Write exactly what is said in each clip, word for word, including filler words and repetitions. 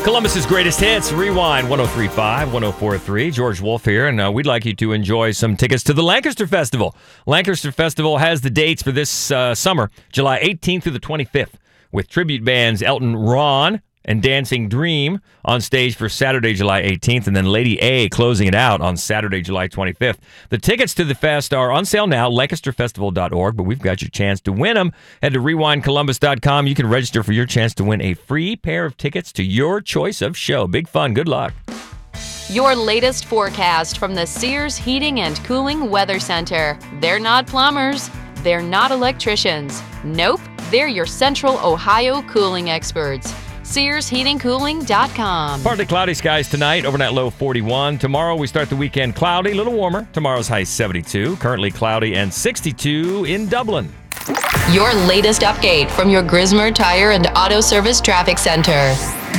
Columbus's greatest hits, Rewind one oh three point five, one oh four point three. George Wolf here, and uh, we'd like you to enjoy some tickets to the Lancaster Festival. Lancaster Festival has the dates for this uh, summer, July eighteenth through the twenty-fifth, with tribute bands Elton Ron and Dancing Dream on stage for Saturday, July eighteenth, and then Lady A closing it out on Saturday, July twenty-fifth. The tickets to the fest are on sale now, lancaster festival dot org, but we've got your chance to win them. Head to rewind columbus dot com. You can register for your chance to win a free pair of tickets to your choice of show. Big fun. Good luck. Your latest forecast from the Sears Heating and Cooling Weather Center. They're not plumbers. They're not electricians. Nope, they're your Central Ohio cooling experts. Sears Heating Cooling dot com. Partly cloudy skies tonight, overnight low forty-one. Tomorrow we start the weekend cloudy, a little warmer. Tomorrow's high seventy-two. Currently cloudy and sixty-two in Dublin. Your latest update from your Grismer Tire and Auto Service Traffic Center.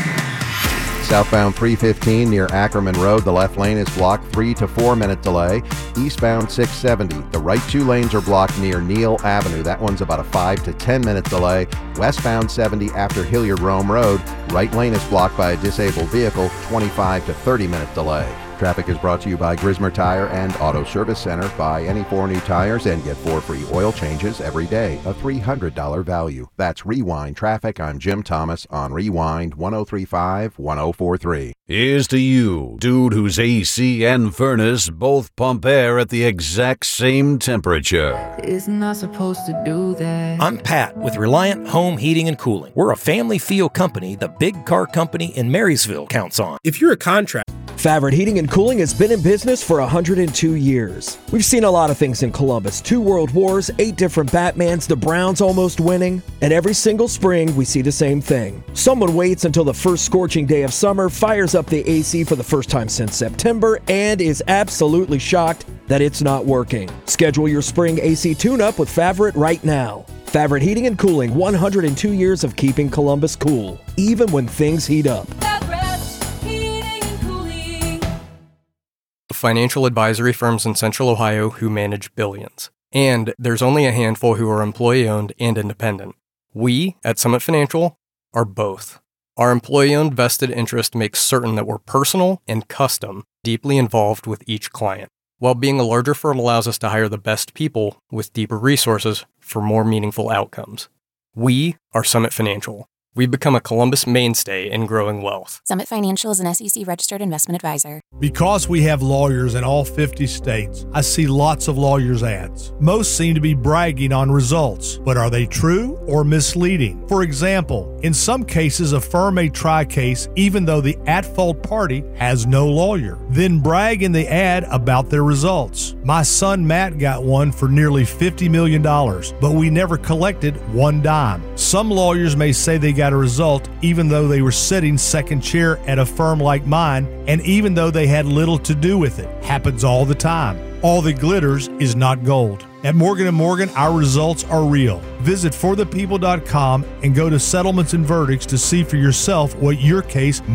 Southbound three fifteen near Ackerman Road, the left lane is blocked, three to four minute delay. Eastbound six seventy, the right two lanes are blocked near Neal Avenue. That one's about a five to ten minute delay. Westbound seventy after Hilliard Rome Road, right lane is blocked by a disabled vehicle, twenty-five to thirty minute delay. Traffic is brought to you by Grismer Tire and Auto Service Center. Buy any four new tires and get four free oil changes every day. A three hundred dollars value. That's Rewind Traffic. I'm Jim Thomas on Rewind one oh three point five, one oh four point three. Here's to you, dude whose A C and furnace both pump air at the exact same temperature. It's not supposed to do that. I'm Pat with Reliant Home Heating and Cooling. We're a family feel company the big car company in Marysville counts on. If you're a contractor, Favret Heating and Cooling has been in business for one hundred two years. We've seen a lot of things in Columbus. Two world wars, eight different Batmans, the Browns almost winning. And every single spring, we see the same thing. Someone waits until the first scorching day of summer, fires up the A C for the first time since September, and is absolutely shocked that it's not working. Schedule your spring A C tune-up with Favret right now. Favret Heating and Cooling, one hundred two years of keeping Columbus cool, even when things heat up. Financial advisory firms in Central Ohio who manage billions. And there's only a handful who are employee-owned and independent. We, at Summit Financial, are both. Our employee-owned vested interest makes certain that we're personal and custom, deeply involved with each client, while being a larger firm allows us to hire the best people with deeper resources for more meaningful outcomes. We are Summit Financial. We've become a Columbus mainstay in growing wealth. Summit Financial is an S E C-registered investment advisor. Because we have lawyers in all fifty states, I see lots of lawyers' ads. Most seem to be bragging on results, but are they true or misleading? For example, in some cases, a firm may try a case even though the at-fault party has no lawyer, then brag in the ad about their results. My son Matt got one for nearly fifty million dollars, but we never collected one dime. Some lawyers may say they got a result even though they were sitting second chair at a firm like mine, and even though they had little to do with it. Happens all the time. All that glitters is not gold. At Morgan and Morgan, our results are real. Visit for the people dot com and go to Settlements and Verdicts to see for yourself what your case